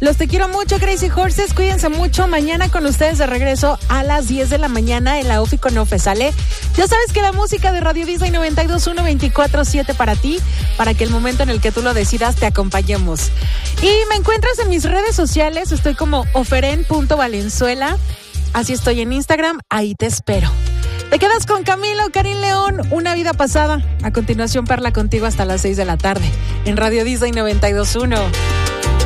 Los te quiero mucho, Crazy Horses. Cuídense mucho. Mañana con ustedes de regreso a las 10 de la mañana en la UFI con Ofe, ¿sale? Ya sabes que la música de Radio Disney 92.1 24/7 para ti, para que el momento en el que tú lo decidas te acompañemos. Y me encuentras en mis redes sociales. Estoy como oferen.valenzuela. Así estoy en Instagram. Ahí te espero. Te quedas con Camilo, Karim León, Una vida pasada. A continuación, Perla contigo hasta las 6 de la tarde en Radio Disney 92.1.